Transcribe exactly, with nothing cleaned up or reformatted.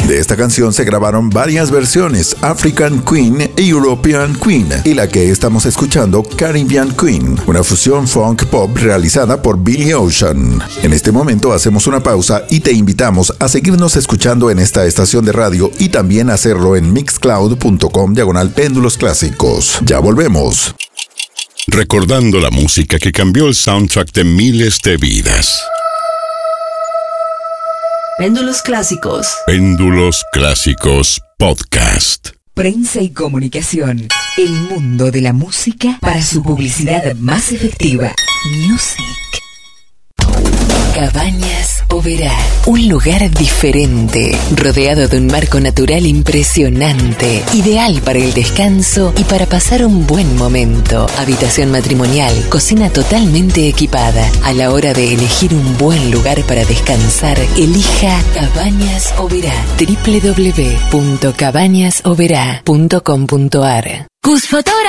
De esta canción se grabaron varias versiones, African Queen, European Queen y la que estamos escuchando, Caribbean Queen, una fusión funk pop realizada por Billy Ocean. En este momento hacemos una pausa y te invitamos a seguirnos escuchando en esta estación de radio y también hacerlo en mixcloud punto com diagonal péndulos clásicos. Ya volvemos. Recordando la música que cambió el soundtrack de miles de vidas. Péndulos Clásicos. Péndulos Clásicos Podcast. Prensa y comunicación. El mundo de la música para su publicidad más efectiva. Music. Cabañas Oberá, un lugar diferente, rodeado de un marco natural impresionante, ideal para el descanso y para pasar un buen momento. Habitación matrimonial, cocina totalmente equipada. A la hora de elegir un buen lugar para descansar, elija Cabañas Oberá. doble u doble u doble u punto cabañas oberá punto com punto a r. Cusfotora